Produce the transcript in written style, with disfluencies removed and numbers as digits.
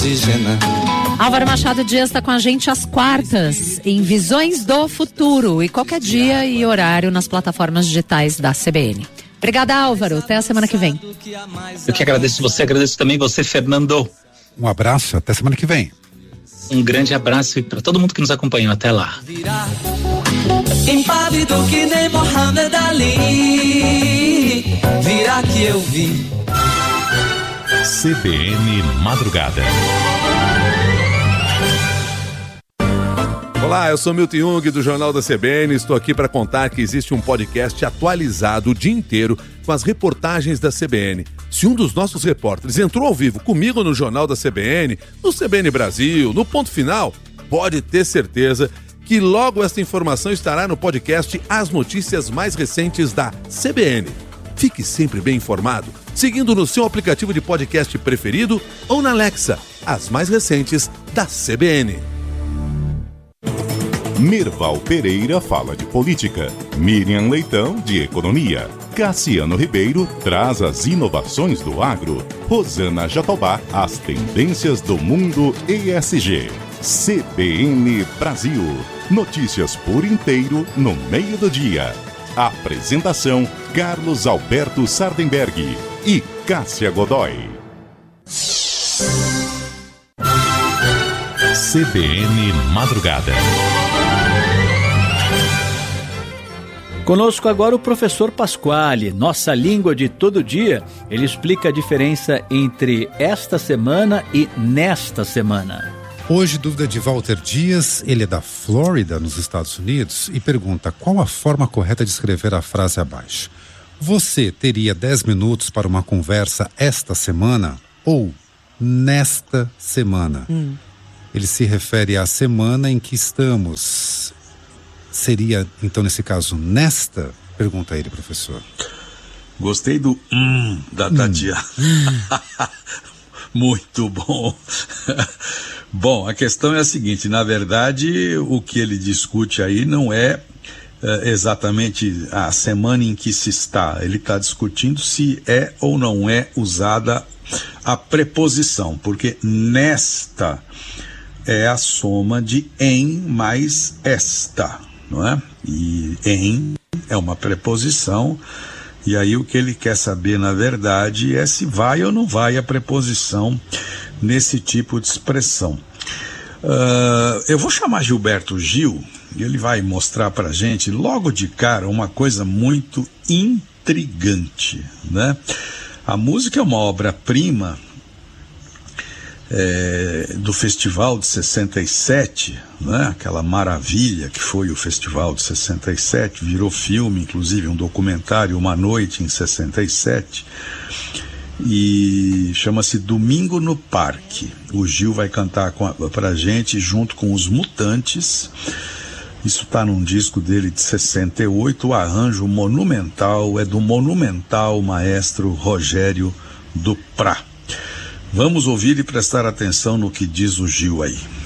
Álvaro Machado Dias está com a gente às quartas, em Visões do Futuro, e qualquer dia e horário nas plataformas digitais da CBN. Obrigada, Álvaro. Até a semana que vem. Eu que agradeço você, agradeço também você, Fernando. Um abraço, até semana que vem. Um grande abraço e para todo mundo que nos acompanhou. Até lá. Impávido que nem Mohamed Ali, virá que eu vi. CBN Madrugada. Olá, eu sou Milton Jung do Jornal da CBN. Estou aqui para contar que existe um podcast atualizado o dia inteiro com as reportagens da CBN. Se um dos nossos repórteres entrou ao vivo comigo no Jornal da CBN, no CBN Brasil, no Ponto Final, pode ter certeza que logo esta informação estará no podcast As Notícias Mais Recentes da CBN. Fique sempre bem informado, seguindo no seu aplicativo de podcast preferido ou na Alexa, as mais recentes da CBN. Mirval Pereira fala de política, Miriam Leitão de economia, Cassiano Ribeiro traz as inovações do agro, Rosana Jatobá as tendências do mundo ESG. CBN Brasil, notícias por inteiro no meio do dia. Apresentação Carlos Alberto Sardenberg e Cássia Godoy. CBN Madrugada. Conosco agora o professor Pasquale, nossa língua de todo dia. Ele explica a diferença entre esta semana e nesta semana. Hoje, dúvida de Walter Dias, ele é da Flórida, nos Estados Unidos, e pergunta qual a forma correta de escrever a frase abaixo. Você teria 10 minutos para uma conversa esta semana ou nesta semana? Ele se refere à semana em que estamos. Seria, então, nesse caso, nesta? Pergunta ele, professor. Gostei do da Tatiana. Muito bom. Bom, a questão é a seguinte, na verdade, o que ele discute aí não é exatamente a semana em que se está. Ele está discutindo se é ou não é usada a preposição, porque nesta é a soma de em mais esta, não é? E em é uma preposição, e aí o que ele quer saber, na verdade, é se vai ou não vai a preposição nesse tipo de expressão. Eu vou chamar Gilberto Gil, e ele vai mostrar pra gente, logo de cara, uma coisa muito intrigante, né? A música é uma obra-prima do Festival de 67, né? Aquela maravilha que foi o Festival de 67, virou filme, inclusive um documentário, Uma Noite em 67, e chama-se Domingo no Parque. O Gil vai cantar pra gente junto com os Mutantes. Isso está num disco dele de 68, o arranjo monumental é do monumental maestro Rogério Duprá. Vamos ouvir e prestar atenção no que diz o Gil aí.